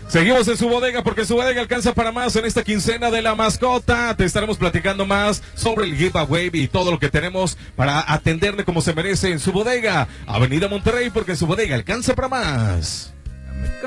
Seguimos en su bodega porque su bodega alcanza para más en esta quincena de la mascota. Te estaremos platicando más sobre el giveaway y todo lo que tenemos para atenderle como se merece en su bodega. Avenida Monterrey porque en su bodega alcanza para más.